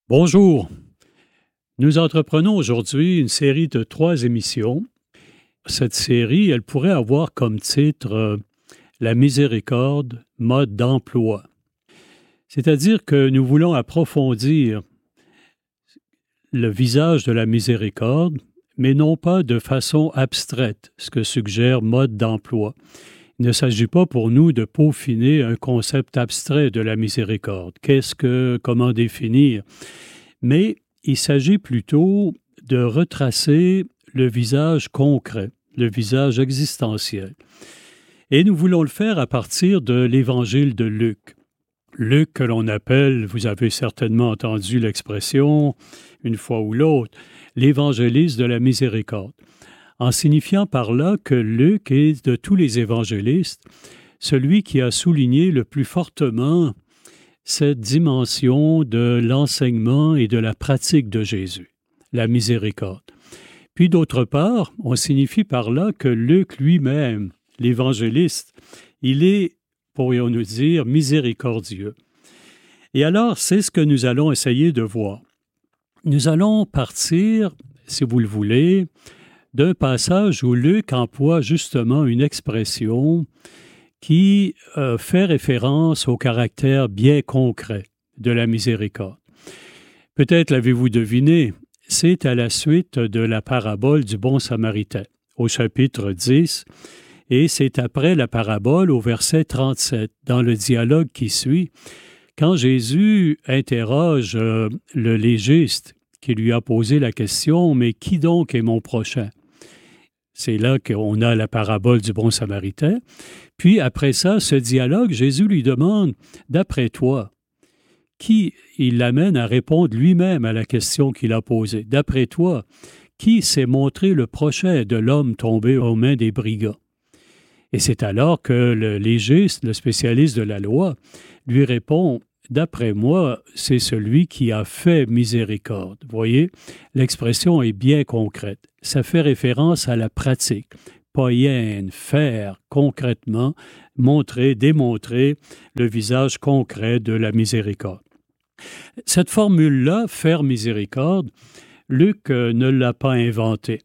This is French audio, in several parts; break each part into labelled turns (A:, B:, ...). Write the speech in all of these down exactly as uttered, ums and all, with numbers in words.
A: Bonjour. Nous entreprenons aujourd'hui une série de trois émissions. Cette série, elle pourrait avoir comme titre euh, « La miséricorde, mode d'emploi ». C'est-à-dire que nous voulons approfondir le visage de la miséricorde, mais non pas de façon abstraite, ce que suggère mode d'emploi. Il ne s'agit pas pour nous de peaufiner un concept abstrait de la miséricorde. Qu'est-ce que, comment définir? Mais il s'agit plutôt de retracer le visage concret, le visage existentiel. Et nous voulons le faire à partir de l'Évangile de Luc. Luc, que l'on appelle, vous avez certainement entendu l'expression, une fois ou l'autre, l'évangéliste de la miséricorde, en signifiant par là que Luc est, de tous les évangélistes, celui qui a souligné le plus fortement cette dimension de l'enseignement et de la pratique de Jésus, la miséricorde. Puis d'autre part, on signifie par là que Luc lui-même, l'évangéliste, il est, pourrions-nous dire, miséricordieux. Et alors, c'est ce que nous allons essayer de voir. Nous allons partir, si vous le voulez, d'un passage où Luc emploie justement une expression qui euh, fait référence au caractère bien concret de la miséricorde. Peut-être l'avez-vous deviné, c'est à la suite de la parabole du bon samaritain, au chapitre dix, et c'est après la parabole au verset trente-sept, dans le dialogue qui suit, quand Jésus interroge euh, le légiste qui lui a posé la question « Mais qui donc est mon prochain ?» C'est là qu'on a la parabole du bon samaritain. Puis après ça, ce dialogue, Jésus lui demande « D'après toi, qui ?» Il l'amène à répondre lui-même à la question qu'il a posée. « D'après toi, qui s'est montré le prochain de l'homme tombé aux mains des brigands? » Et c'est alors que le légiste, le spécialiste de la loi, lui répond « D'après moi, c'est celui qui a fait miséricorde. » Vous voyez, l'expression est bien concrète. Ça fait référence à la pratique. Poienne, faire concrètement, montrer, démontrer le visage concret de la miséricorde. Cette formule-là, faire miséricorde, Luc ne l'a pas inventée.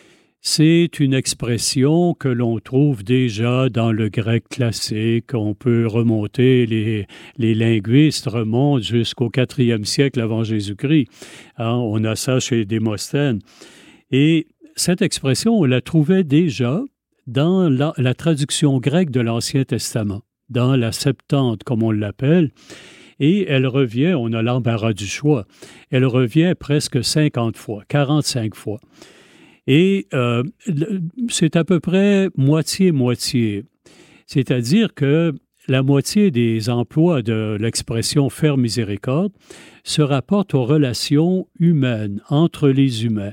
A: C'est une expression que l'on trouve déjà dans le grec classique. On peut remonter, les, les linguistes remontent jusqu'au quatrième siècle avant Jésus-Christ. Hein, on a ça chez Démosthène. Et cette expression, on la trouvait déjà dans la, la traduction grecque de l'Ancien Testament, dans la Septante, comme on l'appelle, et elle revient, on a l'embarras du choix, elle revient presque cinquante fois, quarante-cinq fois. Et euh, c'est à peu près moitié-moitié, c'est-à-dire que la moitié des emplois de l'expression « faire miséricorde » se rapportent aux relations humaines, entre les humains.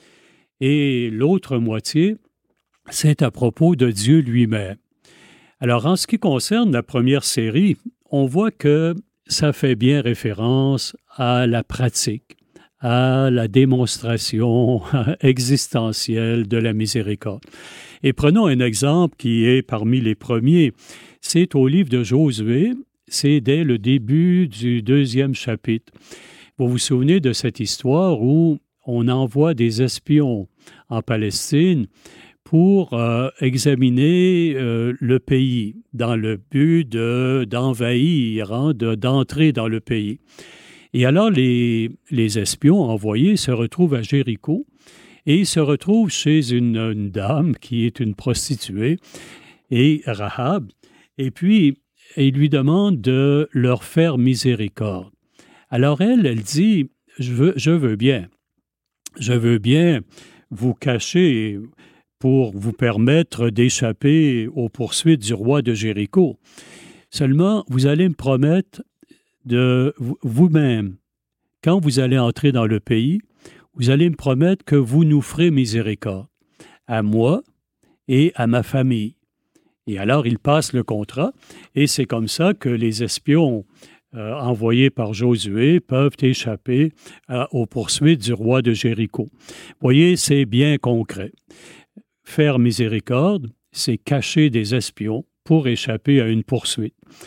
A: Et l'autre moitié, c'est à propos de Dieu lui-même. Alors, en ce qui concerne la première série, on voit que ça fait bien référence à la pratique, à la démonstration existentielle de la miséricorde. Et prenons un exemple qui est parmi les premiers. C'est au livre de Josué, c'est dès le début du deuxième chapitre. Vous vous souvenez de cette histoire où on envoie des espions en Palestine pour euh, examiner euh, le pays dans le but de, d'envahir, hein, de, d'entrer dans le pays. Et alors, les, les espions envoyés se retrouvent à Jéricho et ils se retrouvent chez une, une dame qui est une prostituée, et Rahab, et puis ils lui demandent de leur faire miséricorde. Alors elle, elle dit, je veux, je veux bien, je veux bien vous cacher pour vous permettre d'échapper aux poursuites du roi de Jéricho. Seulement, vous allez me promettre de vous-même, quand vous allez entrer dans le pays, vous allez me promettre que vous nous ferez miséricorde, à moi et à ma famille. Et alors, il passe le contrat, et c'est comme ça que les espions euh, envoyés par Josué peuvent échapper à, aux poursuites du roi de Jéricho. Vous voyez, c'est bien concret. Faire miséricorde, c'est cacher des espions pour échapper à une poursuite.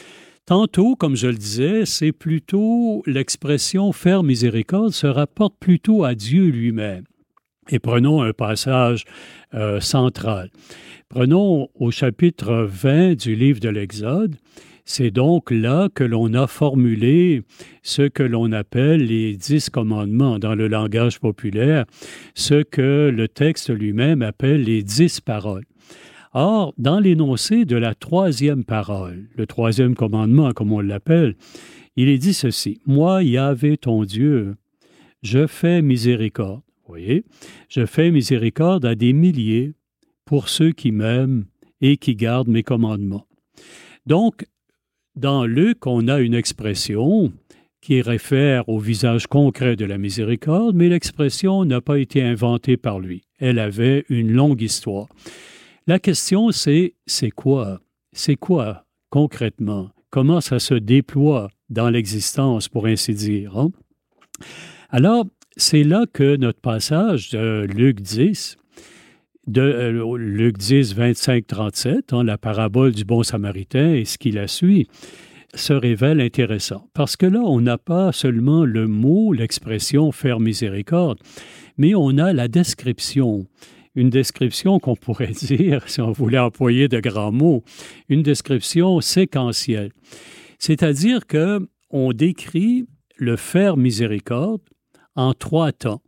A: Tantôt, comme je le disais, c'est plutôt l'expression « faire miséricorde » se rapporte plutôt à Dieu lui-même. Et prenons un passage euh, central. Prenons au chapitre vingt du livre de l'Exode. C'est donc là que l'on a formulé ce que l'on appelle les dix commandements dans le langage populaire, ce que le texte lui-même appelle les dix paroles. Or, dans l'énoncé de la troisième parole, le troisième commandement, comme on l'appelle, il est dit ceci: « Moi, Yahvé ton Dieu, je fais miséricorde. » Vous voyez, je fais miséricorde à des milliers pour ceux qui m'aiment et qui gardent mes commandements. Donc, dans Luc, on a une expression qui réfère au visage concret de la miséricorde, mais l'expression n'a pas été inventée par lui. Elle avait une longue histoire. La question, c'est, c'est quoi? C'est quoi, concrètement? Comment ça se déploie dans l'existence, pour ainsi dire? Hein? Alors, c'est là que notre passage de Luc dix, de euh, Luc dix, vingt-cinq, trente-sept, hein, la parabole du bon samaritain et ce qui la suit, se révèle intéressant. Parce que là, on n'a pas seulement le mot, l'expression « faire miséricorde », mais on a la description. Une description qu'on pourrait dire, si on voulait employer de grands mots, une description séquentielle. C'est-à-dire qu'on décrit le faire miséricorde en trois temps.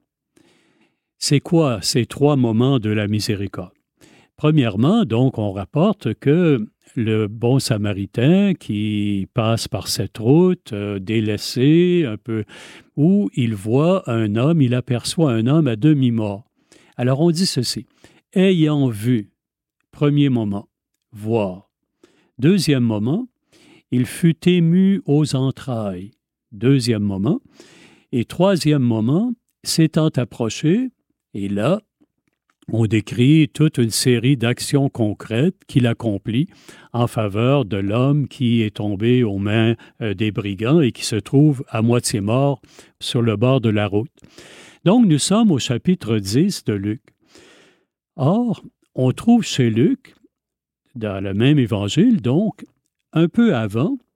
A: C'est quoi ces trois moments de la miséricorde? Premièrement, donc, on rapporte que le bon samaritain qui passe par cette route euh, délaissée, un peu, où il voit un homme, il aperçoit un homme à demi-mort. Alors, on dit ceci: « Ayant vu », premier moment, voir. Deuxième moment, il fut ému aux entrailles. Deuxième moment. Et troisième moment, s'étant approché, et là, on décrit toute une série d'actions concrètes qu'il accomplit en faveur de l'homme qui est tombé aux mains euh, des brigands et qui se trouve à moitié mort sur le bord de la route. Donc, nous sommes au chapitre dix de Luc. Or, on trouve chez Luc, dans le même évangile, donc, un peu avant,